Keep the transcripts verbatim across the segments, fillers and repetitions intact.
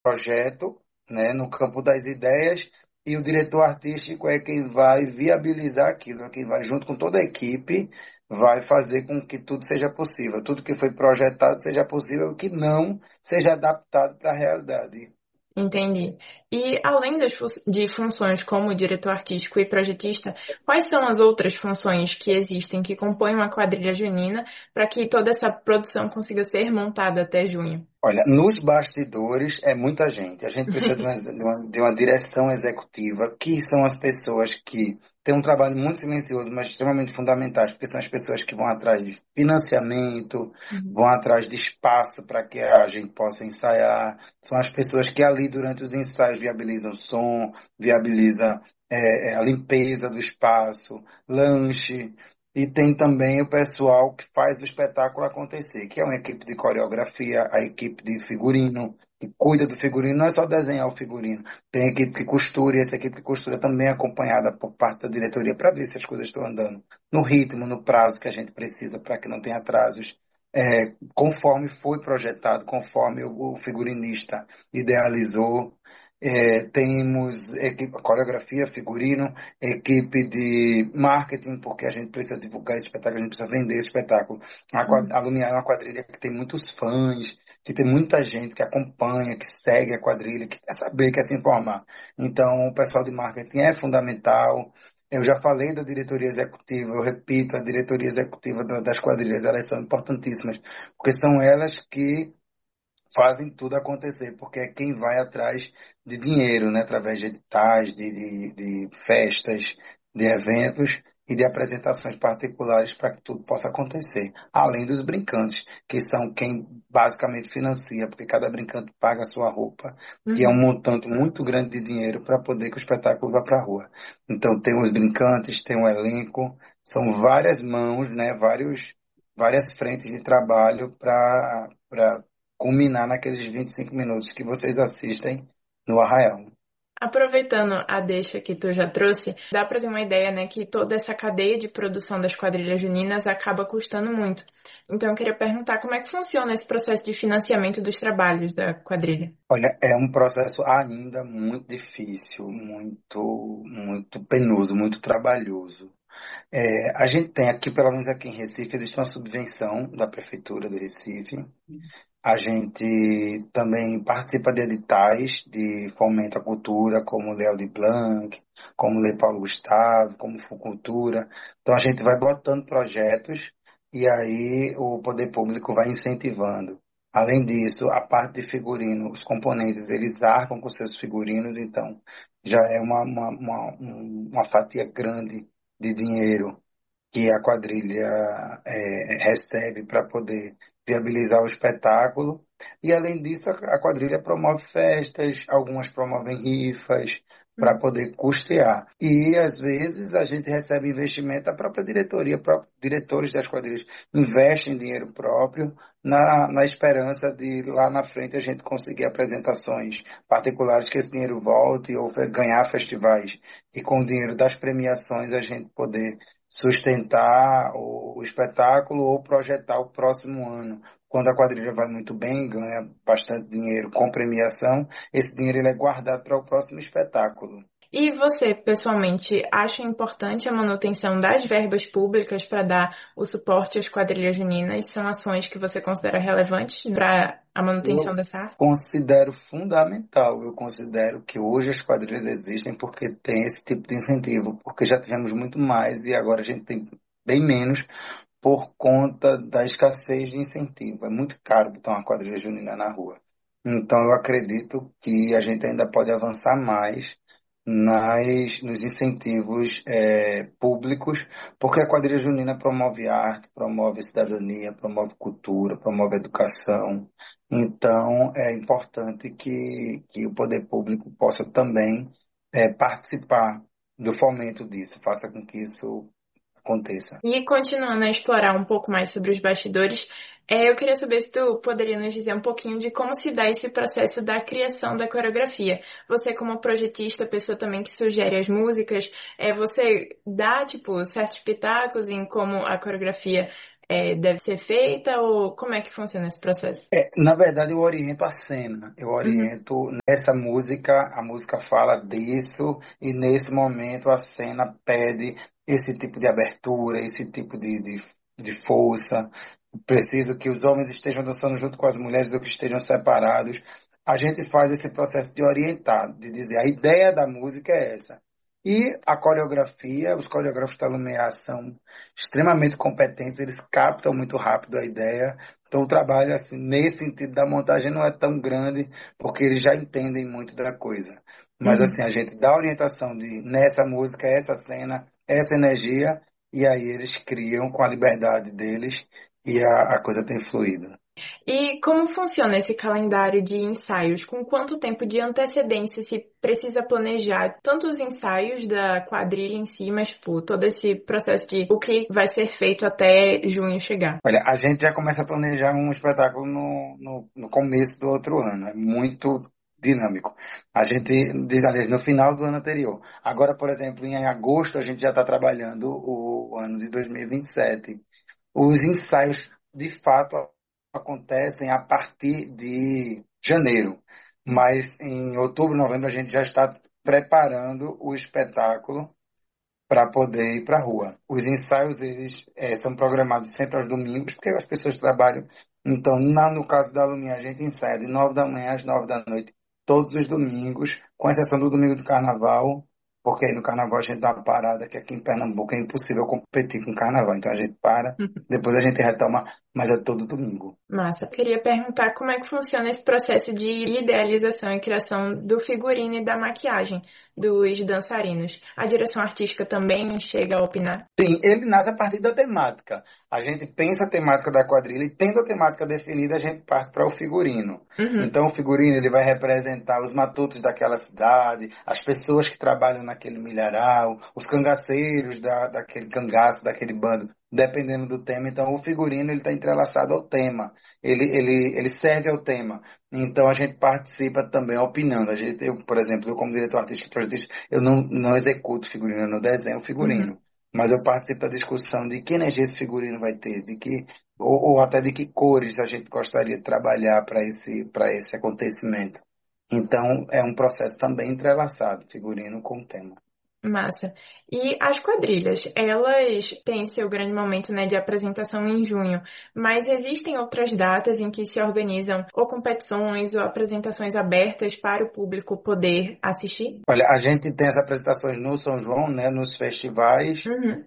projeto, né, no campo das ideias, e o diretor artístico é quem vai viabilizar aquilo, é quem vai, junto com toda a equipe, vai fazer com que tudo seja possível, tudo que foi projetado seja possível, que não seja adaptado para a realidade. Entendi. E além das fu- de funções como diretor artístico e projetista, quais são as outras funções que existem que compõem uma quadrilha junina para que toda essa produção consiga ser montada até junho? Olha, nos bastidores é muita gente. A gente precisa de uma, de uma- de uma direção executiva, que são as pessoas que têm um trabalho muito silencioso, mas extremamente fundamentais, porque são as pessoas que vão atrás de financiamento, Uhum. vão atrás de espaço para que a gente possa ensaiar. São as pessoas que ali, durante os ensaios, viabilizam som, viabilizam eh, eh, a limpeza do espaço, lanche. E tem também o pessoal que faz o espetáculo acontecer, que é uma equipe de coreografia, a equipe de figurino, que cuida do figurino, não é só desenhar o figurino, tem a equipe que costura, e essa equipe que costura também é acompanhada por parte da diretoria para ver se as coisas estão andando no ritmo, no prazo que a gente precisa para que não tenha atrasos, é, conforme foi projetado, conforme o, o figurinista idealizou. É, temos equipe, coreografia, figurino, equipe de marketing, porque a gente precisa divulgar esse espetáculo, a gente precisa vender esse espetáculo. A, quad- Uhum. a Lumiar é uma quadrilha que tem muitos fãs, que tem muita gente que acompanha, que segue a quadrilha, que quer saber, quer se informar. Então, o pessoal de marketing é fundamental. Eu já falei da diretoria executiva, eu repito, a diretoria executiva da- das quadrilhas, elas são importantíssimas, porque são elas que fazem tudo acontecer, porque é quem vai atrás de dinheiro, né? Através de editais, de, de, de festas, de eventos e de apresentações particulares para que tudo possa acontecer. Além dos brincantes, que são quem basicamente financia, porque cada brincante paga a sua roupa, que é um Uhum. montante muito grande de dinheiro para poder que o espetáculo vá para a rua. Então tem os brincantes, tem o elenco, são várias mãos, né? Vários, várias frentes de trabalho para culminar naqueles vinte e cinco minutos que vocês assistem no Arraial. Aproveitando a deixa que tu já trouxe, dá para ter uma ideia, né, que toda essa cadeia de produção das quadrilhas juninas acaba custando muito. Então eu queria perguntar como é que funciona esse processo de financiamento dos trabalhos da quadrilha. Olha, é um processo ainda muito difícil, muito, muito penoso, muito trabalhoso. É, a gente tem aqui, pelo menos aqui em Recife, existe uma subvenção da Prefeitura do Recife. A gente também participa de editais de fomento à cultura, como Léo de Blanc, como Lei Paulo Gustavo, como Fucultura. Então a gente vai botando projetos e aí o poder público vai incentivando. Além disso, a parte de figurino, os componentes, eles arcam com seus figurinos, então já é uma, uma, uma, um- uma fatia grande de dinheiro que a quadrilha é, recebe para poder viabilizar o espetáculo. E, além disso, a a quadrilha promove festas, algumas promovem rifas para Hum. poder custear. E, às vezes, a gente recebe investimento da própria diretoria, próprios diretores das quadrilhas investem dinheiro próprio na, na esperança de, lá na frente, a gente conseguir apresentações particulares, que esse dinheiro volte ou fe- ganhar festivais. E, com o dinheiro das premiações, a gente poder sustentar o, o espetáculo ou projetar o próximo ano. Quando a quadrilha vai muito bem, ganha bastante dinheiro com premiação, esse dinheiro ele é guardado para o próximo espetáculo. E você, pessoalmente, acha importante a manutenção das verbas públicas para dar o suporte às quadrilhas juninas? São ações que você considera relevantes para a manutenção Eu dessa arte? considero fundamental, eu considero que hoje as quadrilhas existem porque tem esse tipo de incentivo, porque já tivemos muito mais e agora a gente tem bem menos por conta da escassez de incentivo. É muito caro botar uma quadrilha junina na rua. Então, eu acredito que a gente ainda pode avançar mais nas, nos incentivos eh, públicos, porque a quadrilha junina promove arte, promove cidadania, promove cultura, promove educação. Então, é importante que, que o poder público possa também eh, participar do fomento disso, faça com que isso aconteça. E continuando a explorar um pouco mais sobre os bastidores, é, eu queria saber se tu poderia nos dizer um pouquinho de como se dá esse processo da criação da coreografia. Você, como projetista, pessoa também que sugere as músicas, é, você dá, tipo, certos pitacos em como a coreografia é, deve ser feita ou como é que funciona esse processo? É, na verdade, eu oriento a cena. Eu Uhum, oriento nessa música, a música fala disso, e nesse momento a cena pede esse tipo de abertura, esse tipo de, de, de força. Preciso que os homens estejam dançando junto com as mulheres ou que estejam separados. A gente faz esse processo de orientar, de dizer a ideia da música é essa. E a coreografia, os coreógrafos da Lumiar são extremamente competentes, eles captam muito rápido a ideia. Então, o trabalho, assim, nesse sentido da montagem não é tão grande, porque eles já entendem muito da coisa. Mas, uhum. assim, a gente dá a orientação de, nessa música, essa cena, essa energia, e aí eles criam com a liberdade deles, e a, a coisa tem fluído. E como funciona esse calendário de ensaios? Com quanto tempo de antecedência se precisa planejar tanto os ensaios da quadrilha em si, mas tipo, todo esse processo de o que vai ser feito até junho chegar? Olha, a gente já começa a planejar um espetáculo no, no, no começo do outro ano. É muito dinâmico. A gente, diz, aliás, no final do ano anterior. Agora, por exemplo, em agosto, a gente já está trabalhando o ano de dois mil e vinte e sete. Os ensaios, de fato, acontecem a partir de janeiro. Mas em outubro, novembro, a gente já está preparando o espetáculo para poder ir para a rua. Os ensaios, eles eh, são programados sempre aos domingos, porque as pessoas trabalham. Então, na- no caso da Luminha, a gente ensaia de nove da manhã às nove da noite, todos os domingos, com exceção do domingo do carnaval, porque aí no carnaval a gente dá uma parada, que aqui em Pernambuco é impossível competir com o carnaval. Então a gente para, depois a gente retoma, mas é todo domingo. Massa. Queria perguntar como é que funciona esse processo de idealização e criação do figurino e da maquiagem dos dançarinos. A direção artística também chega a opinar? Sim, ele nasce a partir da temática. A gente pensa a temática da quadrilha e, tendo a temática definida, a gente parte para o figurino. Uhum. Então, o figurino ele vai representar os matutos daquela cidade, as pessoas que trabalham naquele milharal, os cangaceiros da, daquele cangaço, daquele bando, dependendo do tema. Então, o figurino ele está entrelaçado ao tema. Ele, ele, ele serve ao tema. Então, a gente participa também opinando. A gente, eu, por exemplo, eu como diretor artístico e projetista, eu não, não executo figurino, eu não desenho Uhum. figurino, mas eu participo da discussão de que energia esse figurino vai ter, de que, ou, ou até de que cores a gente gostaria de trabalhar para esse, para esse acontecimento. Então, é um processo também entrelaçado, figurino com tema. Massa. E as quadrilhas, elas têm seu grande momento, né, de apresentação em junho, mas existem outras datas em que se organizam ou competições ou apresentações abertas para o público poder assistir? Olha, a gente tem as apresentações no São João, né, nos festivais, Uhum.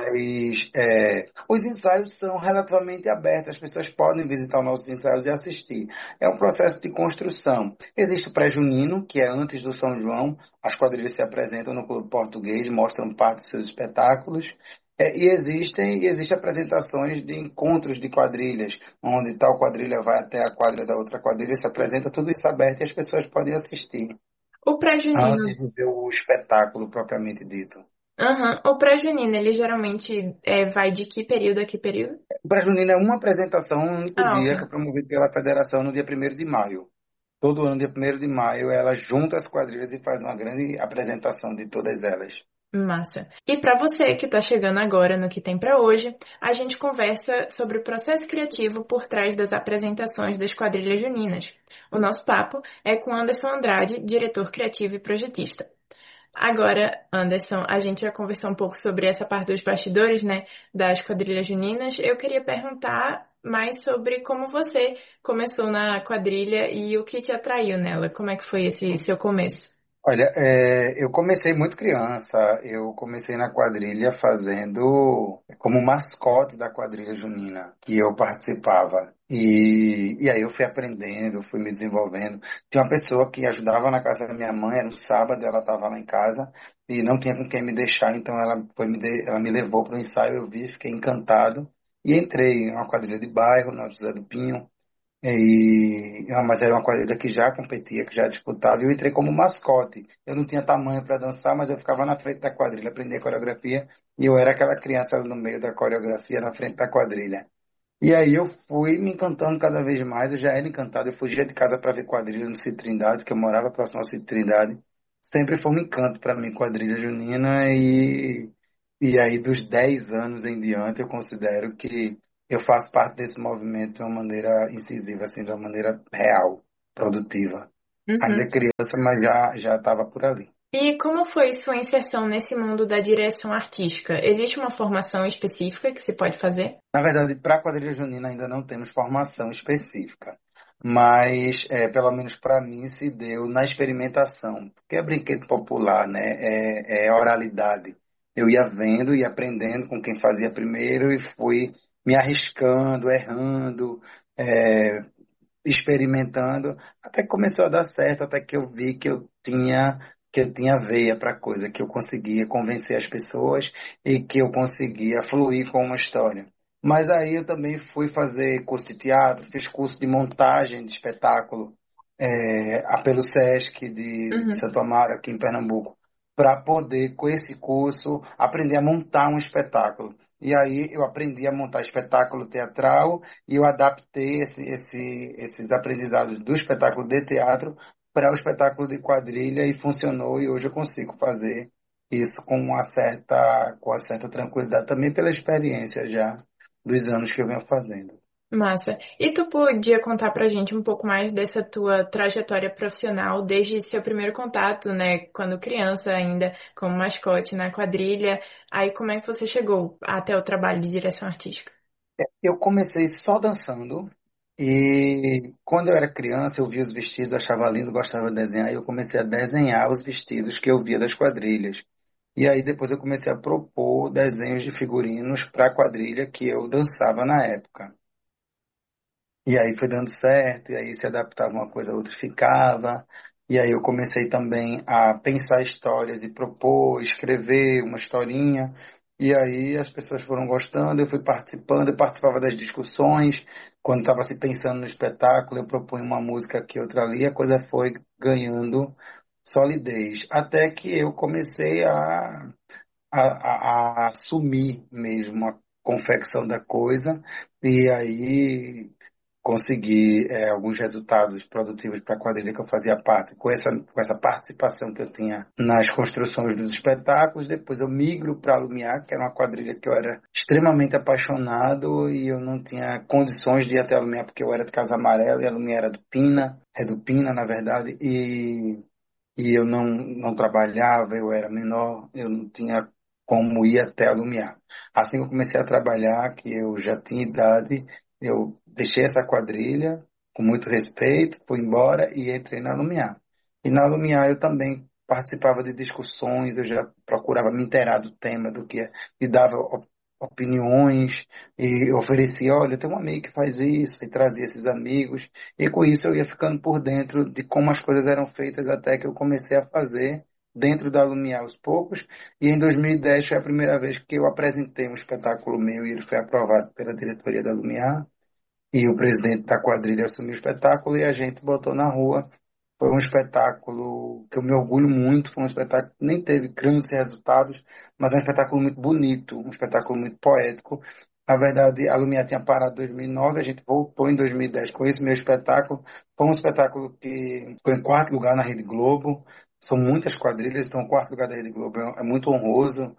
mas é, os ensaios são relativamente abertos, as pessoas podem visitar os nossos ensaios e assistir. É um processo de construção. Existe o pré-junino, que é antes do São João, as quadrilhas se apresentam no Clube Português, mostram parte de seus espetáculos. É, e existem e existem apresentações de encontros de quadrilhas, onde tal quadrilha vai até a quadra da outra quadrilha, se apresenta tudo isso aberto e as pessoas podem assistir O pré-junino, antes de ver o espetáculo propriamente dito. uhum. O pré-junino, ele geralmente é, vai de que período a que período? O Pré-Junino é uma apresentação, um único Ah, dia, que é ok. promovido pela federação no dia primeiro de maio. Todo ano, dia primeiro de maio, ela junta as quadrilhas e faz uma grande apresentação de todas elas. Massa. E para você que está chegando agora no que tem para hoje, a gente conversa sobre o processo criativo por trás das apresentações das quadrilhas juninas. O nosso papo é com Anderson Andrade, diretor criativo e projetista. Agora, Anderson, a gente já conversou um pouco sobre essa parte dos bastidores, né, das quadrilhas juninas. Eu queria perguntar mais sobre como você começou na quadrilha e o que te atraiu nela. Como é que foi esse seu começo? Olha, é, eu comecei muito criança. Eu comecei na quadrilha fazendo como mascote da quadrilha junina que eu participava. E, e aí eu fui aprendendo, fui me desenvolvendo. Tinha uma pessoa que ajudava na casa da minha mãe, era um sábado, ela estava lá em casa e não tinha com quem me deixar, então ela foi me, de- ela me levou para o ensaio, eu vi, fiquei encantado e entrei em uma quadrilha de bairro, na José do Pinho. E, ah, mas era uma quadrilha que já competia, que já disputava, e eu entrei como mascote. Eu não tinha tamanho para dançar, mas eu ficava na frente da quadrilha, aprendia coreografia, e eu era aquela criança ali no meio da coreografia, na frente da quadrilha. E aí eu fui me encantando cada vez mais, eu já era encantado, eu fugia de casa para ver quadrilha no Sítio Trindade, que eu morava próximo ao Sítio Trindade. Sempre foi um encanto para mim, quadrilha junina, e, e aí dos dez anos em diante eu considero que eu faço parte desse movimento de uma maneira incisiva, assim, de uma maneira real, produtiva. Uhum. Ainda criança, mas já já estava por ali. E como foi sua inserção nesse mundo da direção artística? Existe uma formação específica que se pode fazer? Na verdade, para a quadrilha junina ainda não temos formação específica, mas é, pelo menos para mim se deu na experimentação, que é brinquedo popular, né? É, é oralidade. Eu ia vendo e aprendendo com quem fazia primeiro e fui me arriscando, errando, é, experimentando, até que começou a dar certo, até que eu vi que eu tinha que eu tinha veia para coisa, que eu conseguia convencer as pessoas e que eu conseguia fluir com uma história. Mas aí eu também fui fazer curso de teatro, fiz curso de montagem de espetáculo, é, a- pelo Sesc de, de Uhum. Santo Amaro, aqui em Pernambuco, para poder, com esse curso, aprender a montar um espetáculo. E aí eu aprendi a montar espetáculo teatral e eu adaptei esse, esse, esses aprendizados do espetáculo de teatro para o espetáculo de quadrilha e funcionou e hoje eu consigo fazer isso com uma certa, com uma certa tranquilidade, também pela experiência já dos anos que eu venho fazendo. Massa. E tu podia contar pra gente um pouco mais dessa tua trajetória profissional desde seu primeiro contato, né, quando criança ainda, como mascote na quadrilha, aí como é que você chegou até o trabalho de direção artística? Eu comecei só dançando e quando eu era criança eu via os vestidos, achava lindo, gostava de desenhar e eu comecei a desenhar os vestidos que eu via das quadrilhas. E aí depois eu comecei a propor desenhos de figurinos para a quadrilha que eu dançava na época. E aí foi dando certo, e aí se adaptava uma coisa a outra ficava. E aí eu comecei também a pensar histórias e propor, escrever uma historinha. E aí as pessoas foram gostando, eu fui participando, eu participava das discussões. Quando estava se pensando no espetáculo, eu propunha uma música aqui, outra ali, a coisa foi ganhando solidez. Até que eu comecei a, a, a, a assumir mesmo a confecção da coisa. E aí conseguir é, alguns resultados produtivos para a quadrilha que eu fazia parte, com essa, com essa participação que eu tinha nas construções dos espetáculos. Depois eu migro para a Lumiar, que era uma quadrilha que eu era extremamente apaixonado e eu não tinha condições de ir até a Lumiar porque eu era de Casa Amarela e a Lumiar era do Pina, é do Pina, na verdade, e e eu não, não trabalhava, eu era menor, eu não tinha como ir até a Lumiar. Assim que eu comecei a trabalhar, que eu já tinha idade, eu deixei essa quadrilha com muito respeito, fui embora e entrei na Lumiar. E na Lumiar eu também participava de discussões, eu já procurava me inteirar do tema, do que é, e dava op- opiniões, e oferecia, olha, eu tenho um amigo que faz isso, e trazia esses amigos, e com isso eu ia ficando por dentro de como as coisas eram feitas até que eu comecei a fazer dentro da Lumiar aos poucos. E em dois mil e dez foi a primeira vez que eu apresentei um espetáculo meu e ele foi aprovado pela diretoria da Lumiar. E o presidente da quadrilha assumiu o espetáculo e a gente botou na rua. Foi um espetáculo que eu me orgulho muito, foi um espetáculo que nem teve grandes resultados, mas é um espetáculo muito bonito, um espetáculo muito poético. Na verdade, a Lumiar tinha parado em dois mil e nove, a gente voltou em dois mil e dez com esse meu espetáculo. Foi um espetáculo que ficou em quarto lugar na Rede Globo. São muitas quadrilhas, então o quarto lugar da Rede Globo é é muito honroso.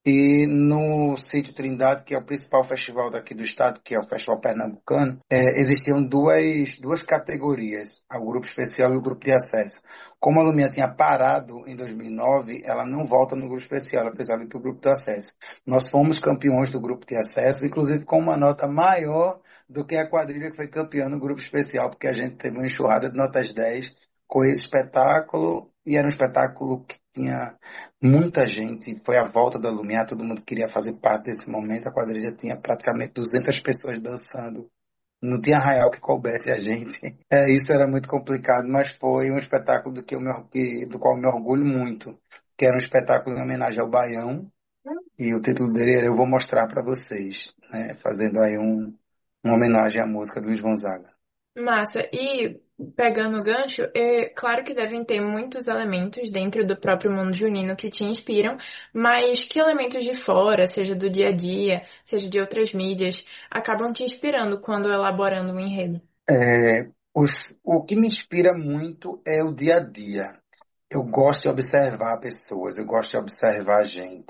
E no Sítio Trindade, que é o principal festival daqui do estado, que é o Festival Pernambucano, é, existiam duas, duas categorias, o grupo especial e o grupo de acesso. Como a Lumia tinha parado em dois mil e nove, ela não volta no grupo especial, ela precisava ir para o grupo de acesso. Nós fomos campeões do grupo de acesso, inclusive com uma nota maior do que a quadrilha que foi campeã no grupo especial, porque a gente teve uma enxurrada de notas dez com esse espetáculo, e era um espetáculo que tinha muita gente, foi a volta da Lumiar, todo mundo queria fazer parte desse momento. A quadrilha tinha praticamente duzentas pessoas dançando. Não tinha arraial que coubesse a gente. É, isso era muito complicado, mas foi um espetáculo do, que eu me, or- que- do qual eu me orgulho muito, que era um espetáculo em homenagem ao Baião, e o título dele era Eu Vou Mostrar para Vocês, né? Fazendo aí um, uma homenagem à música do Luiz Gonzaga. Massa. E pegando o gancho, é claro que devem ter muitos elementos dentro do próprio mundo junino que te inspiram, mas que elementos de fora, seja do dia a dia, seja de outras mídias, acabam te inspirando quando elaborando um enredo? É, os- o que me inspira muito é o dia a dia. Eu gosto de observar pessoas, eu gosto de observar a gente.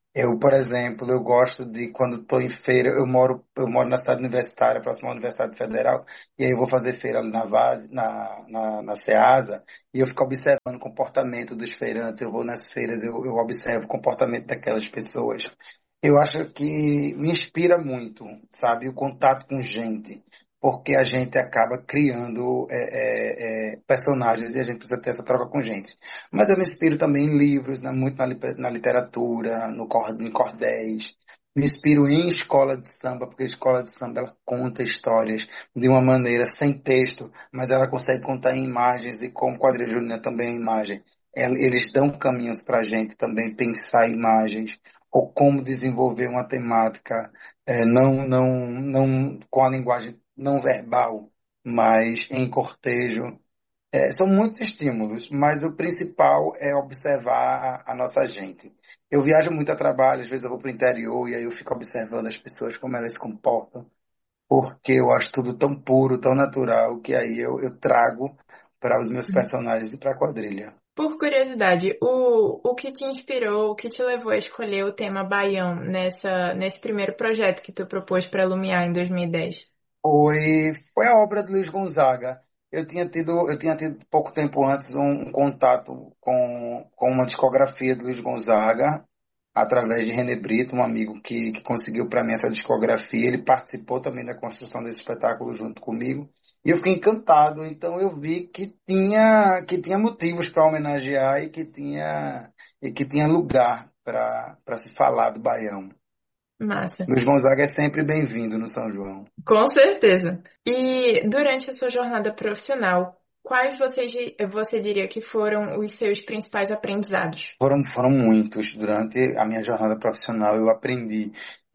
Eu, por exemplo, eu gosto de quando estou em feira, eu moro, eu moro na cidade universitária, próxima à Universidade Federal, e aí eu vou fazer feira ali na Vase, na, na, na Ceasa, e eu fico observando o comportamento dos feirantes. Eu vou nas feiras, eu, eu observo o comportamento daquelas pessoas. Eu acho que me inspira muito, sabe, o contato com gente, porque a gente acaba criando é, é, é, personagens e a gente precisa ter essa troca com gente. Mas eu me inspiro também em livros, né, muito na, li- na literatura, no, cor- em cordéis. Me inspiro em escola de samba, porque a escola de samba ela conta histórias de uma maneira sem texto, mas ela consegue contar em imagens e como quadrilha junina também é imagem. El- Eles dão caminhos para a gente também pensar imagens ou como desenvolver uma temática eh, não, não, não com a linguagem não verbal, mas em cortejo. É, são muitos estímulos, mas o principal é observar a, a nossa gente. Eu viajo muito a trabalho, às vezes eu vou para o interior e aí eu fico observando as pessoas, como elas se comportam, porque eu acho tudo tão puro, tão natural, que aí eu, eu trago para os meus personagens e para a quadrilha. Por curiosidade, o, o que te inspirou, o que te levou a escolher o tema Baião nessa, nesse primeiro projeto que tu propôs para Lumiar em dois mil e dez? Foi, foi a obra de Luiz Gonzaga. Eu tinha tido, eu tinha tido pouco tempo antes um, um contato com, com uma discografia de Luiz Gonzaga, através de René Brito, um amigo que, que conseguiu para mim essa discografia. Ele participou também da construção desse espetáculo junto comigo. E eu fiquei encantado. Então eu vi que tinha, que tinha motivos para homenagear e que tinha, e que tinha lugar para para se falar do Baião. Massa. Luiz Gonzaga é sempre bem-vindo no São João. Com certeza. E durante a sua jornada profissional, quais você, di- você diria que foram os seus principais aprendizados? Foram, foram muitos. Durante a minha jornada profissional, eu aprendi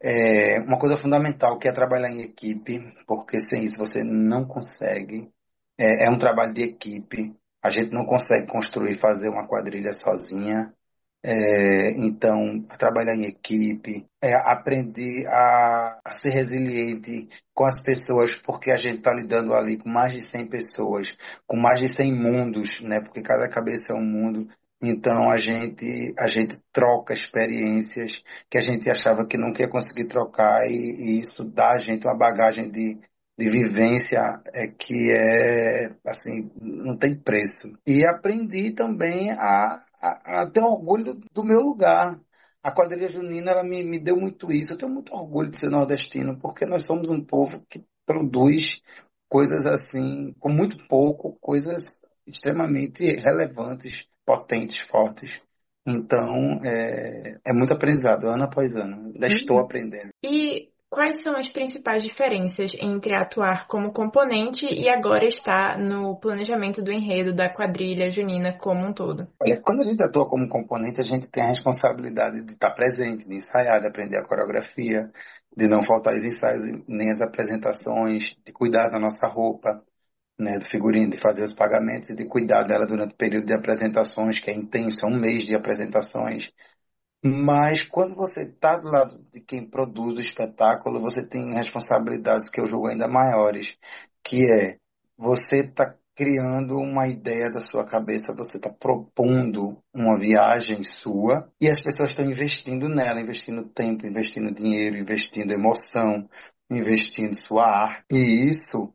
é, uma coisa fundamental, que é trabalhar em equipe, porque sem isso você não consegue. É, é um trabalho de equipe. A gente não consegue construir, fazer uma quadrilha sozinha. É, então, trabalhar em equipe, é, aprender a, a ser resiliente com as pessoas, porque a gente está lidando ali com mais de cem pessoas, com mais de cem mundos, né? Porque cada cabeça é um mundo. Então, a gente, a gente troca experiências que a gente achava que nunca ia conseguir trocar, e, e isso dá a gente uma bagagem de, de vivência é, que é, assim, não tem preço. E aprendi também a a, a ter orgulho do, do meu lugar. A quadrilha junina, ela me, me deu muito isso. Eu tenho muito orgulho de ser nordestino, porque nós somos um povo que produz coisas assim, com muito pouco, coisas extremamente relevantes, potentes, fortes. Então, é, é muito aprendizado, ano após ano. Ainda estou Uhum. aprendendo. E quais são as principais diferenças entre atuar como componente e agora estar no planejamento do enredo da quadrilha junina como um todo? Olha, quando a gente atua como componente, a gente tem a responsabilidade de estar presente, de ensaiar, de aprender a coreografia, de não faltar os ensaios e nem as apresentações, de cuidar da nossa roupa, né, do figurino, de fazer os pagamentos e de cuidar dela durante o período de apresentações, que é intenso, é um mês de apresentações. Mas quando você está do lado de quem produz o espetáculo, você tem responsabilidades que eu julgo ainda maiores, que é você está criando uma ideia da sua cabeça, você está propondo uma viagem sua e as pessoas estão investindo nela, investindo tempo, investindo dinheiro, investindo emoção, investindo sua arte. E isso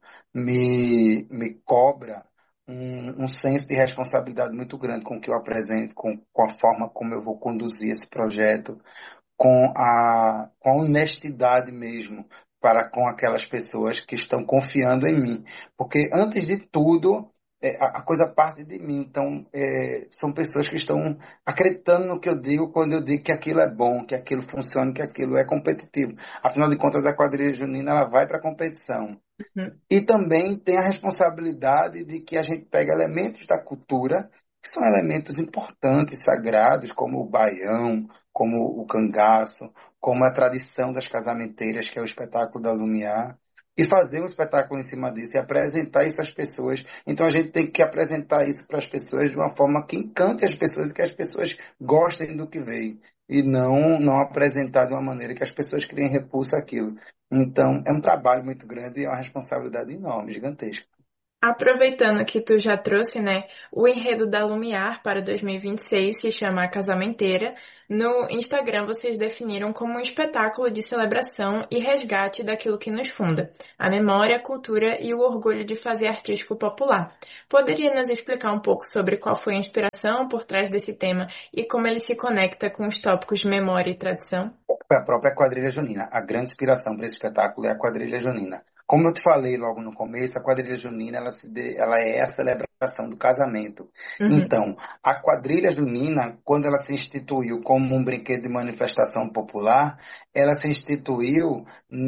me, me cobra um, um senso de responsabilidade muito grande com o que eu apresento, com, com a forma como eu vou conduzir esse projeto, com a, com a honestidade mesmo para com aquelas pessoas que estão confiando em mim. Porque, antes de tudo, é, a, a coisa parte de mim. Então, é, são pessoas que estão acreditando no que eu digo quando eu digo que aquilo é bom, que aquilo funciona, que aquilo é competitivo. Afinal de contas, a quadrilha junina ela vai para a competição. Uhum. E também tem a responsabilidade de que a gente pega elementos da cultura, que são elementos importantes, sagrados, como o baião, como o cangaço, como a tradição das casamenteiras, que é o espetáculo da Lumiar, e fazer um espetáculo em cima disso e apresentar isso às pessoas. Então a gente tem que apresentar isso para as pessoas de uma forma que encante as pessoas e que as pessoas gostem do que veem. E não, não apresentar de uma maneira que as pessoas criem repulsa àquilo. Então, é um trabalho muito grande e é uma responsabilidade enorme, gigantesca. Aproveitando que tu já trouxe, né, o enredo da Lumiar para dois mil e vinte e seis se chama A Casamenteira. No Instagram vocês definiram como um espetáculo de celebração e resgate daquilo que nos funda, a memória, a cultura e o orgulho de fazer artístico popular. Poderia nos explicar um pouco sobre qual foi a inspiração por trás desse tema e como ele se conecta com os tópicos de memória e tradição? Foi a própria quadrilha junina. A grande inspiração para esse espetáculo é a quadrilha junina. Como eu te falei logo no começo, a quadrilha junina ela, se dê- ela é a celebração do casamento. Uhum. Então, a quadrilha junina, quando ela se instituiu como um brinquedo de manifestação popular, ela se instituiu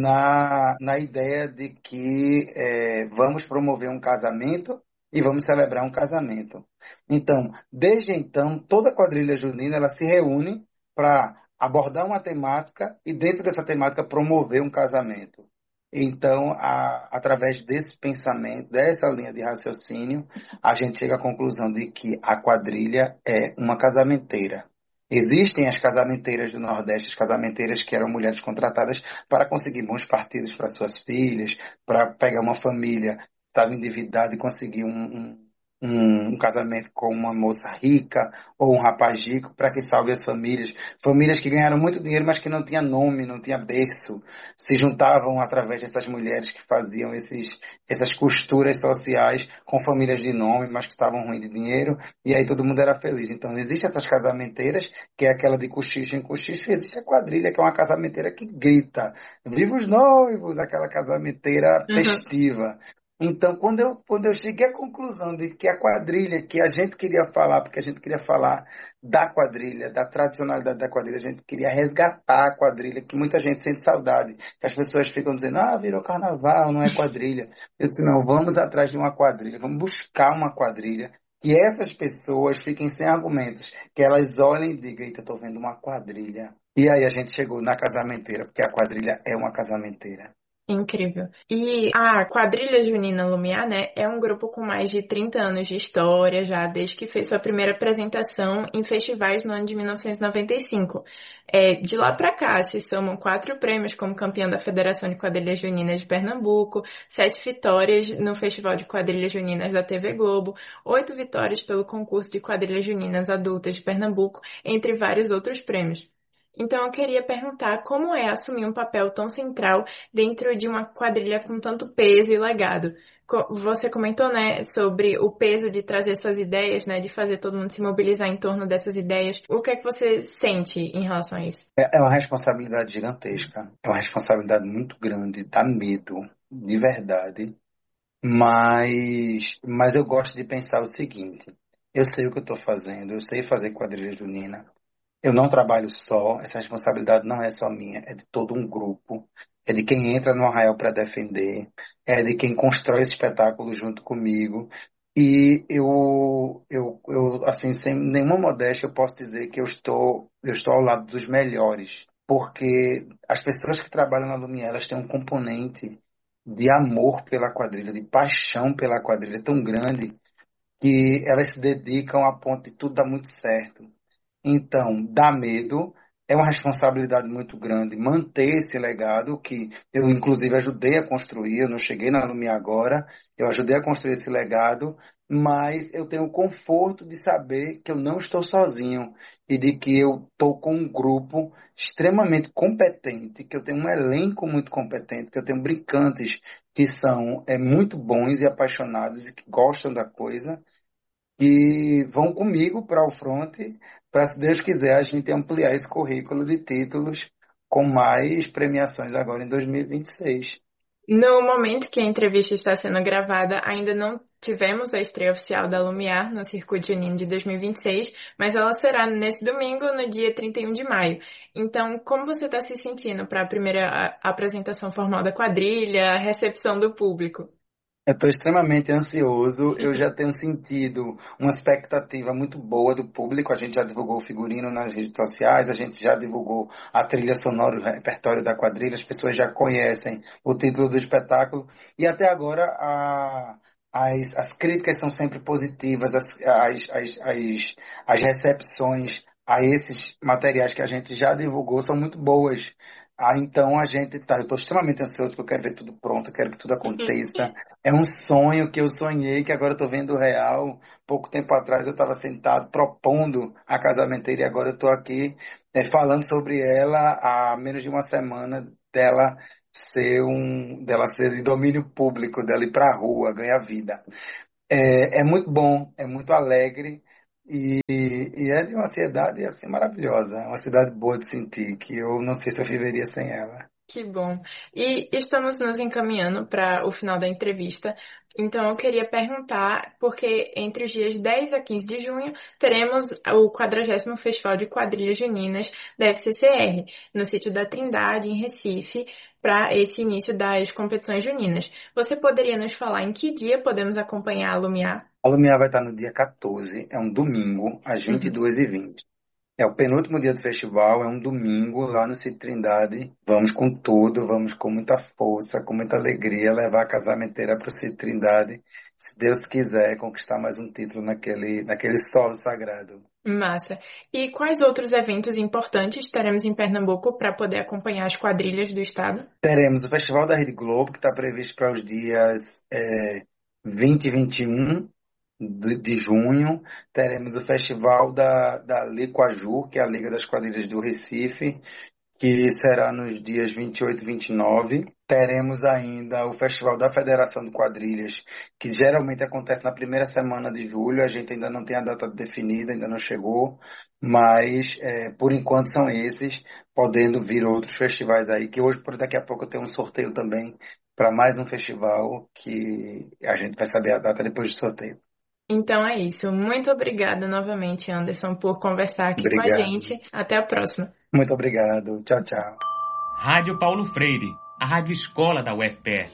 na, na ideia de que eh, vamos promover um casamento e vamos celebrar um casamento. Então, desde então, toda a quadrilha junina ela se reúne para abordar uma temática e, dentro dessa temática, promover um casamento. Então, a- através desse pensamento, dessa linha de raciocínio, a gente chega à conclusão de que a quadrilha é uma casamenteira. Existem as casamenteiras do Nordeste, as casamenteiras que eram mulheres contratadas para conseguir bons partidos para suas filhas, para pegar uma família que estava endividada e conseguir um, um um- um casamento com uma moça rica ou um rapaz rico para que salve as famílias. Famílias que ganharam muito dinheiro, mas que não tinha nome, não tinha berço, se juntavam através dessas mulheres que faziam esses, essas costuras sociais com famílias de nome, mas que estavam ruins de dinheiro, e aí todo mundo era feliz. Então, existem essas casamenteiras, que é aquela de cochicho em cochicho, e existe a quadrilha, que é uma casamenteira que grita, viva os noivos, aquela casamenteira Uhum. festiva. Então, quando eu, quando eu cheguei à conclusão de que a quadrilha, que a gente queria falar, porque a gente queria falar da quadrilha, da tradicionalidade da quadrilha, a gente queria resgatar a quadrilha, que muita gente sente saudade, que as pessoas ficam dizendo, ah, virou carnaval, não é quadrilha. Eu disse, não, vamos atrás de uma quadrilha, vamos buscar uma quadrilha, que essas pessoas fiquem sem argumentos, que elas olhem e digam, eita, estou vendo uma quadrilha. E aí a gente chegou na casamenteira, porque a quadrilha é uma casamenteira. Incrível. E a Quadrilha Junina Lumiar, né, é um grupo com mais de trinta anos de história já, desde que fez sua primeira apresentação em festivais no ano de mil novecentos e noventa e cinco. É, de lá pra cá, se somam quatro prêmios como campeã da Federação de Quadrilhas Juninas de Pernambuco, sete vitórias no Festival de Quadrilhas Juninas da T V Globo, oito vitórias pelo concurso de Quadrilhas Juninas Adultas de Pernambuco, entre vários outros prêmios. Então, eu queria perguntar como é assumir um papel tão central dentro de uma quadrilha com tanto peso e legado. Co- Você comentou, né, sobre o peso de trazer suas ideias, né, de fazer todo mundo se mobilizar em torno dessas ideias. O que é que você sente em relação a isso? É é uma responsabilidade gigantesca, é uma responsabilidade muito grande, dá medo, de verdade. Mas, mas eu gosto de pensar o seguinte: eu sei o que eu estou fazendo, eu sei fazer quadrilha junina. Eu não trabalho só, essa responsabilidade não é só minha, é de todo um grupo, é de quem entra no arraial para defender, é de quem constrói esse espetáculo junto comigo. E eu, eu, eu, assim, sem nenhuma modéstia, eu posso dizer que eu estou, eu estou ao lado dos melhores, porque as pessoas que trabalham na Lumière, elas têm um componente de amor pela quadrilha, de paixão pela quadrilha tão grande que elas se dedicam a ponto de tudo dar muito certo. Então, dá medo, é uma responsabilidade muito grande manter esse legado que eu, inclusive, ajudei a construir. Eu não cheguei na Lumi agora, eu ajudei a construir esse legado, mas eu tenho o conforto de saber que eu não estou sozinho e de que eu estou com um grupo extremamente competente, que eu tenho um elenco muito competente, que eu tenho brincantes que são é, muito bons e apaixonados e que gostam da coisa e vão comigo para o front, para, se Deus quiser, a gente ampliar esse currículo de títulos com mais premiações agora em dois mil e vinte e seis. No momento que a entrevista está sendo gravada, ainda não tivemos a estreia oficial da Lumiar no Circuito Junino de dois mil e vinte e seis, mas ela será nesse domingo, no dia trinta e um de maio. Então, como você está se sentindo para a primeira a- apresentação formal da quadrilha, a recepção do público? Eu estou extremamente ansioso, eu já tenho sentido uma expectativa muito boa do público. A gente já divulgou o figurino nas redes sociais, a gente já divulgou a trilha sonora, o repertório da quadrilha, as pessoas já conhecem o título do espetáculo e até agora a- as, as críticas são sempre positivas, as, as, as, as, as recepções a esses materiais que a gente já divulgou são muito boas. Ah, então a gente tá, eu estou extremamente ansioso porque eu quero ver tudo pronto, eu quero que tudo aconteça. É um sonho que eu sonhei, que agora eu estou vendo real. Pouco tempo atrás eu estava sentado propondo a casamenteira e agora eu estou aqui é, falando sobre ela há menos de uma semana dela ser um, dela ser de domínio público, dela ir para a rua, ganhar vida. É, é muito bom, é muito alegre e, e é de uma cidade assim maravilhosa, é uma cidade boa de sentir, que eu não sei se eu viveria sem ela. Que bom. E estamos nos encaminhando para o final da entrevista. Então, eu queria perguntar, porque entre os dias dez a quinze de junho, teremos o quadragésimo Festival de Quadrilhas Juninas da F C C R, no sítio da Trindade, em Recife, para esse início das competições juninas. Você poderia nos falar em que dia podemos acompanhar a Lumiar? A Lumiar vai estar no dia quatorze, é um domingo, às vinte e duas e vinte. É o penúltimo dia do festival, é um domingo lá no Sítio Trindade. Vamos com tudo, vamos com muita força, com muita alegria levar a casamenteira para o Sítio Trindade. Se Deus quiser, conquistar mais um título naquele, naquele solo sagrado. Massa. E quais outros eventos importantes teremos em Pernambuco para poder acompanhar as quadrilhas do estado? Teremos o Festival da Rede Globo, que está previsto para os dias é, vinte e vinte e um de, de junho. Teremos o Festival da, da Liquajur, que é a Liga das Quadrilhas do Recife, que será nos dias vinte e oito e vinte e nove. Teremos ainda o Festival da Federação de Quadrilhas, que geralmente acontece na primeira semana de julho. A gente ainda não tem a data definida, ainda não chegou, mas é, por enquanto são esses, podendo vir outros festivais aí, que hoje, por daqui a pouco, eu tenho um sorteio também para mais um festival, que a gente vai saber a data depois do sorteio. Então é isso. Muito obrigada novamente, Anderson, por conversar aqui Obrigado. com a gente. Até a próxima. Muito obrigado. Tchau, tchau. Rádio Paulo Freire, a rádio escola da U F P E.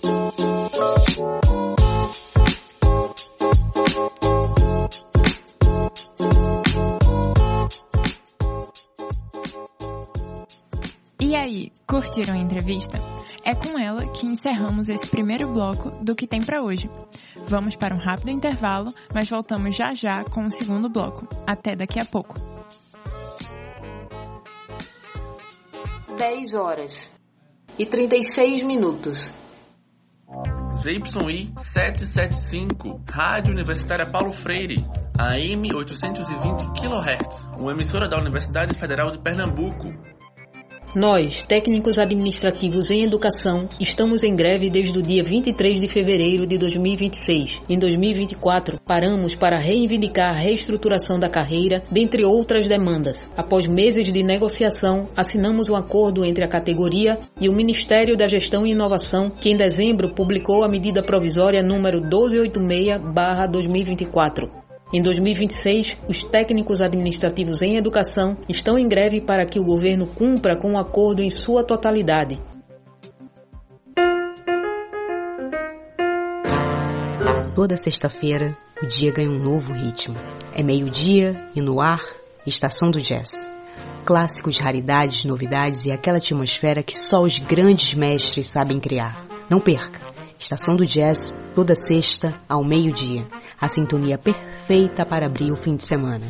E aí, curtiram a entrevista? É com ela que encerramos esse primeiro bloco do que tem para hoje. Vamos para um rápido intervalo, mas voltamos já já com o segundo bloco. Até daqui a pouco. dez horas e trinta e seis minutos. Z Y I setecentos e setenta e cinco, Rádio Universitária Paulo Freire, A M oitocentos e vinte quilohertz, uma emissora da Universidade Federal de Pernambuco. Nós, técnicos administrativos em educação, estamos em greve desde o dia vinte e três de fevereiro de dois mil e vinte e seis. Em dois mil e vinte e quatro, paramos para reivindicar a reestruturação da carreira, dentre outras demandas. Após meses de negociação, assinamos um acordo entre a categoria e o Ministério da Gestão e Inovação, que em dezembro publicou a medida provisória número doze oitenta e seis barra dois mil e vinte e quatro. Em dois mil e vinte e seis, os técnicos administrativos em educação estão em greve para que o governo cumpra com o acordo em sua totalidade. Toda sexta-feira, o dia ganha um novo ritmo. É meio-dia e no ar, Estação do Jazz. Clássicos, raridades, novidades e aquela atmosfera que só os grandes mestres sabem criar. Não perca! Estação do Jazz, toda sexta, ao meio-dia. A sintonia perfeita para abrir o fim de semana.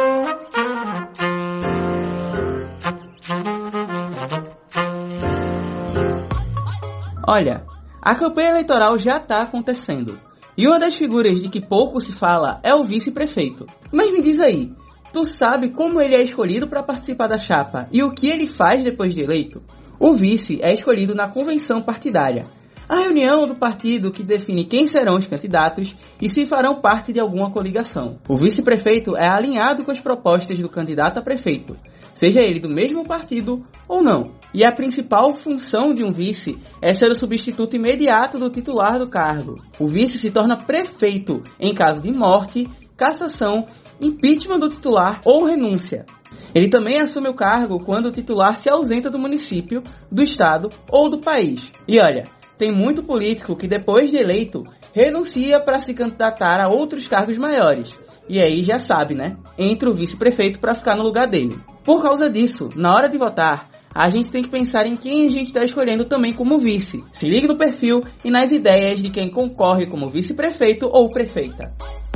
Olha, a campanha eleitoral já está acontecendo. E uma das figuras de que pouco se fala é o vice-prefeito. Mas me diz aí, tu sabe como ele é escolhido para participar da chapa e o que ele faz depois de eleito? O vice é escolhido na convenção partidária, a reunião do partido que define quem serão os candidatos e se farão parte de alguma coligação. O vice-prefeito é alinhado com as propostas do candidato a prefeito, seja ele do mesmo partido ou não. E a principal função de um vice é ser o substituto imediato do titular do cargo. O vice se torna prefeito em caso de morte, cassação, impeachment do titular ou renúncia. Ele também assume o cargo quando o titular se ausenta do município, do estado ou do país. E olha, tem muito político que depois de eleito renuncia para se candidatar a outros cargos maiores. E aí já sabe, né? Entra o vice-prefeito para ficar no lugar dele. Por causa disso, na hora de votar, a gente tem que pensar em quem a gente está escolhendo também como vice. Se ligue no perfil e nas ideias de quem concorre como vice-prefeito ou prefeita.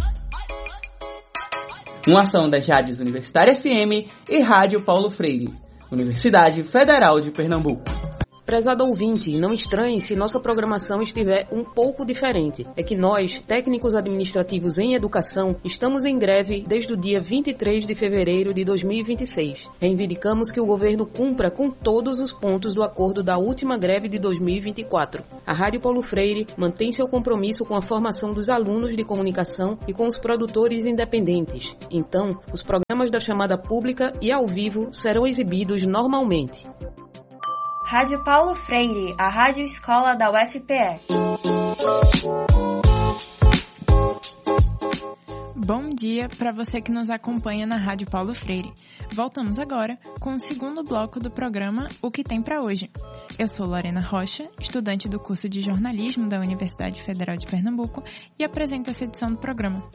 Uma ação das rádios Universitária F M e Rádio Paulo Freire, Universidade Federal de Pernambuco. Prezado ouvinte, não estranhe se nossa programação estiver um pouco diferente. É que nós, técnicos administrativos em educação, estamos em greve desde o dia vinte e três de fevereiro de dois mil e vinte e seis. Reivindicamos que o governo cumpra com todos os pontos do acordo da última greve de dois mil e vinte e quatro. A Rádio Paulo Freire mantém seu compromisso com a formação dos alunos de comunicação e com os produtores independentes. Então, os programas da chamada pública e ao vivo serão exibidos normalmente. Rádio Paulo Freire, a rádio escola da U F P E. Bom dia para você que nos acompanha na Rádio Paulo Freire. Voltamos agora com o segundo bloco do programa O que tem para hoje. Eu sou Lorena Rocha, estudante do curso de jornalismo da Universidade Federal de Pernambuco e apresento essa edição do programa.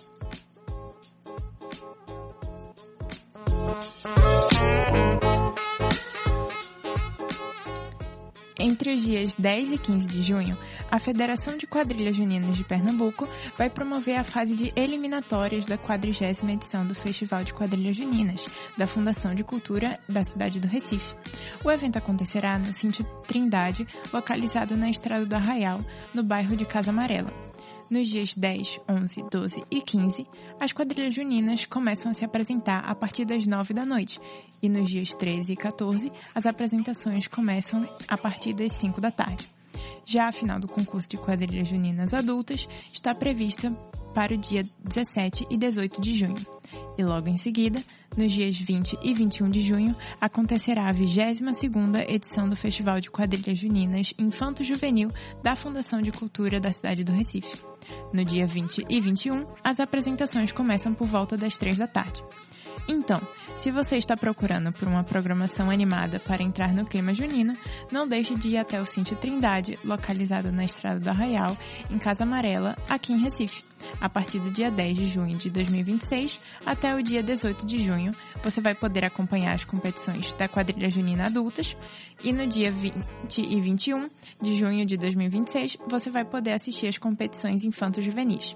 Entre os dias dez e quinze de junho, a Federação de Quadrilhas Juninas de Pernambuco vai promover a fase de eliminatórias da quadragésima edição do Festival de Quadrilhas Juninas, da Fundação de Cultura da cidade do Recife. O evento acontecerá no Sítio Trindade, localizado na Estrada do Arraial, no bairro de Casa Amarela. Nos dias dez, onze, doze e quinze, as quadrilhas juninas começam a se apresentar a partir das nove da noite, e nos dias treze e quatorze, as apresentações começam a partir das cinco da tarde. Já a final do concurso de quadrilhas juninas adultas está prevista para o dia dezessete e dezoito de junho. E logo em seguida, nos dias vinte e vinte e um de junho, acontecerá a vigésima segunda edição do Festival de Quadrilhas Juninas Infanto-Juvenil da Fundação de Cultura da cidade do Recife. No dia vinte e vinte e um, as apresentações começam por volta das três da tarde. Então, se você está procurando por uma programação animada para entrar no clima junino, não deixe de ir até o Sítio Trindade, localizado na Estrada do Arraial, em Casa Amarela, aqui em Recife. A partir do dia dez de junho de dois mil e vinte e seis até o dia dezoito de junho, você vai poder acompanhar as competições da quadrilha junina adultas e no dia vinte e vinte e um de junho de dois mil e vinte e seis, você vai poder assistir as competições infanto-juvenis.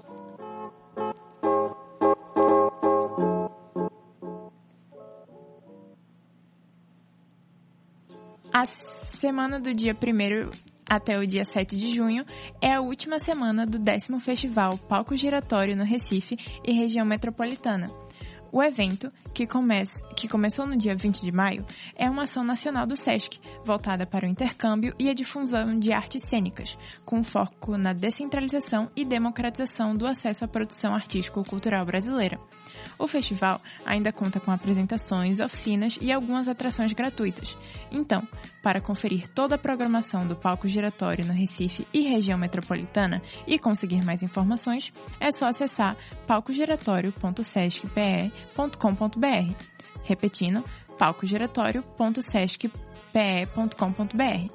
A semana do dia primeiro até o dia sete de junho é a última semana do décimo Festival Palco Giratório no Recife e região metropolitana. O evento, que, comece, que começou no dia vinte de maio, é uma ação nacional do SESC, voltada para o intercâmbio e a difusão de artes cênicas, com foco na descentralização e democratização do acesso à produção artístico-cultural brasileira. O festival ainda conta com apresentações, oficinas e algumas atrações gratuitas. Então, para conferir toda a programação do Palco Giratório no Recife e região metropolitana e conseguir mais informações, é só acessar palco giratório ponto sesc p e ponto com ponto b r. Repetindo, palco giratório ponto sesc p e ponto com ponto b r.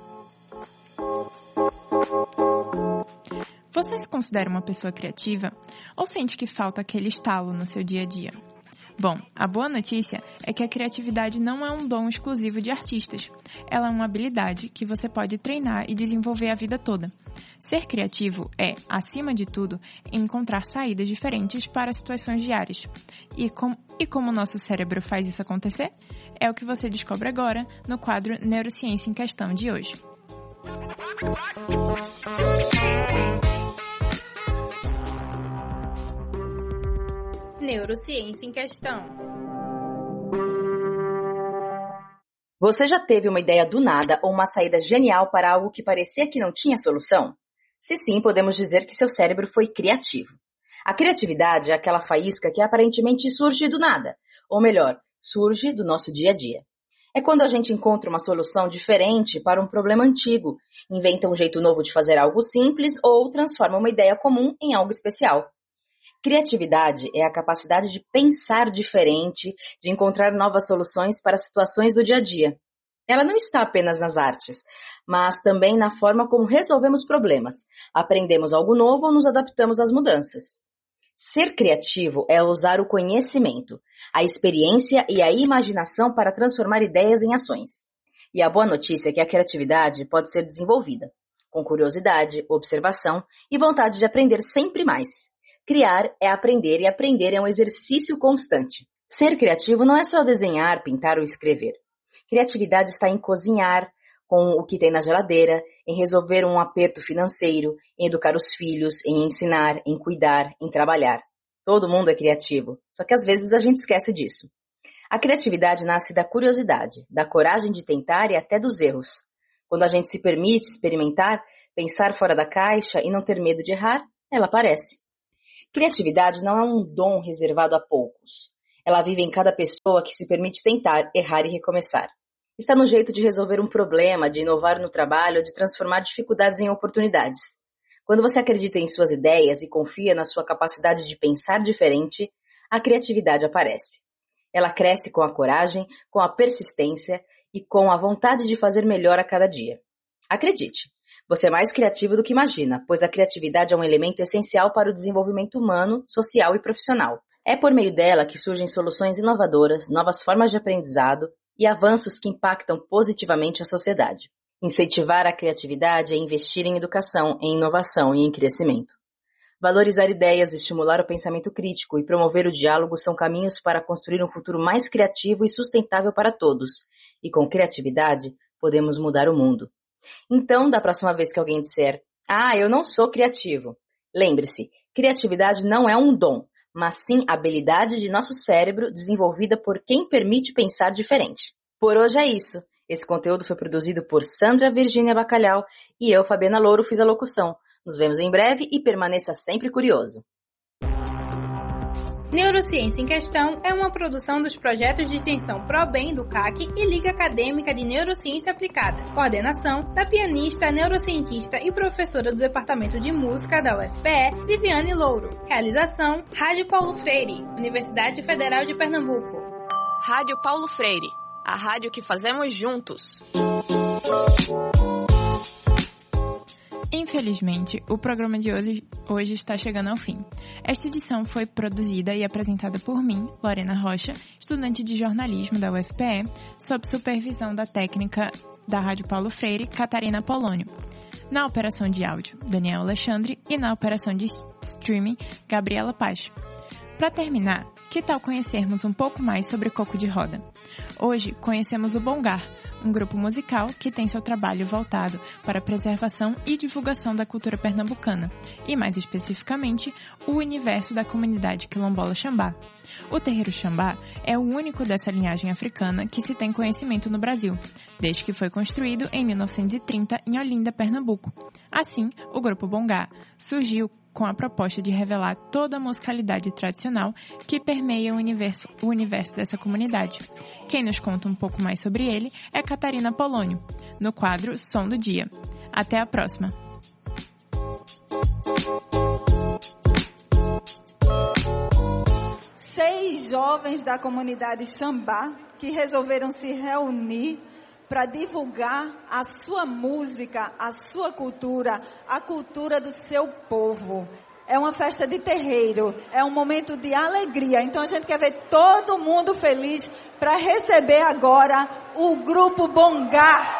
Você se considera uma pessoa criativa ou sente que falta aquele estalo no seu dia a dia? Bom, a boa notícia é que a criatividade não é um dom exclusivo de artistas. Ela é uma habilidade que você pode treinar e desenvolver a vida toda. Ser criativo é, acima de tudo, encontrar saídas diferentes para situações diárias. E, com, e como o nosso cérebro faz isso acontecer? É o que você descobre agora no quadro Neurociência em Questão de hoje. Neurociência em Questão. Você já teve uma ideia do nada ou uma saída genial para algo que parecia que não tinha solução? Se sim, podemos dizer que seu cérebro foi criativo. A criatividade é aquela faísca que aparentemente surge do nada, ou melhor, surge do nosso dia a dia. É quando a gente encontra uma solução diferente para um problema antigo, inventa um jeito novo de fazer algo simples ou transforma uma ideia comum em algo especial. Criatividade é a capacidade de pensar diferente, de encontrar novas soluções para situações do dia a dia. Ela não está apenas nas artes, mas também na forma como resolvemos problemas, aprendemos algo novo ou nos adaptamos às mudanças. Ser criativo é usar o conhecimento, a experiência e a imaginação para transformar ideias em ações. E a boa notícia é que a criatividade pode ser desenvolvida, com curiosidade, observação e vontade de aprender sempre mais. Criar é aprender e aprender é um exercício constante. Ser criativo não é só desenhar, pintar ou escrever. Criatividade está em cozinhar, com o que tem na geladeira, em resolver um aperto financeiro, em educar os filhos, em ensinar, em cuidar, em trabalhar. Todo mundo é criativo, só que às vezes a gente esquece disso. A criatividade nasce da curiosidade, da coragem de tentar e até dos erros. Quando a gente se permite experimentar, pensar fora da caixa e não ter medo de errar, ela aparece. Criatividade não é um dom reservado a poucos. Ela vive em cada pessoa que se permite tentar, errar e recomeçar. Está no jeito de resolver um problema, de inovar no trabalho, de transformar dificuldades em oportunidades. Quando você acredita em suas ideias e confia na sua capacidade de pensar diferente, a criatividade aparece. Ela cresce com a coragem, com a persistência e com a vontade de fazer melhor a cada dia. Acredite, você é mais criativo do que imagina, pois a criatividade é um elemento essencial para o desenvolvimento humano, social e profissional. É por meio dela que surgem soluções inovadoras, novas formas de aprendizado e avanços que impactam positivamente a sociedade. Incentivar a criatividade é investir em educação, em inovação e em crescimento. Valorizar ideias, estimular o pensamento crítico e promover o diálogo são caminhos para construir um futuro mais criativo e sustentável para todos. E com criatividade, podemos mudar o mundo. Então, da próxima vez que alguém disser, ah, eu não sou criativo, lembre-se, criatividade não é um dom, mas sim a habilidade de nosso cérebro desenvolvida por quem permite pensar diferente. Por hoje é isso. Esse conteúdo foi produzido por Sandra Virgínia Bacalhau e eu, Fabiana Louro, fiz a locução. Nos vemos em breve e permaneça sempre curioso. Neurociência em Questão é uma produção dos projetos de extensão ProBem do C A C e Liga Acadêmica de Neurociência Aplicada. Coordenação da pianista, neurocientista e professora do Departamento de Música da U F P E, Viviane Louro. Realização, Rádio Paulo Freire, Universidade Federal de Pernambuco. Rádio Paulo Freire, a rádio que fazemos juntos. Infelizmente, o programa de hoje, hoje está chegando ao fim. Esta edição foi produzida e apresentada por mim, Lorena Rocha, estudante de jornalismo da U F P E, sob supervisão da técnica da Rádio Paulo Freire, Catarina Polônio. Na operação de áudio, Daniel Alexandre, e na operação de streaming, Gabriela Pacho. Para terminar, que tal conhecermos um pouco mais sobre Coco de Roda? Hoje conhecemos o Bongar, um grupo musical que tem seu trabalho voltado para a preservação e divulgação da cultura pernambucana, e mais especificamente, o universo da comunidade quilombola Xambá. O terreiro Xambá é o único dessa linhagem africana que se tem conhecimento no Brasil, desde que foi construído em mil novecentos e trinta em Olinda, Pernambuco. Assim, o grupo Bongar surgiu com a proposta de revelar toda a musicalidade tradicional que permeia o universo, o universo dessa comunidade. Quem nos conta um pouco mais sobre ele é Catarina Polônio, no quadro Som do Dia. Até a próxima! Seis jovens da comunidade Xambá que resolveram se reunir para divulgar a sua música, a sua cultura, a cultura do seu povo. É uma festa de terreiro, é um momento de alegria. Então a gente quer ver todo mundo feliz para receber agora o grupo Bongar.